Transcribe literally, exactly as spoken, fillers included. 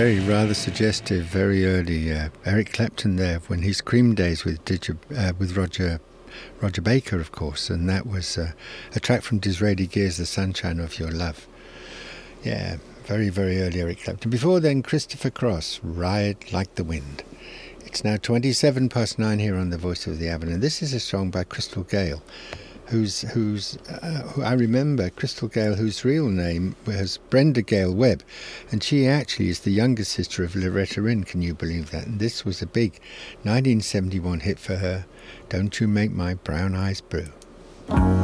very rather suggestive, very early. Uh, Eric Clapton there when his Cream days with Digi- uh, with Roger Roger Baker, of course, and that was uh, a track from Disraeli Gears, The Sunshine of Your Love. Yeah, very, very early Eric Clapton. Before then, Christopher Cross, Ride Like the Wind. It's now twenty-seven past nine here on The Voice of the Avon, and this is a song by Crystal Gale. Who's, who's, uh, who I remember, Crystal Gale, whose real name was Brenda Gale Webb, and she actually is the younger sister of Loretta Lynn, can you believe that? And this was a big nineteen seventy-one hit for her, Don't You Make My Brown Eyes Blue.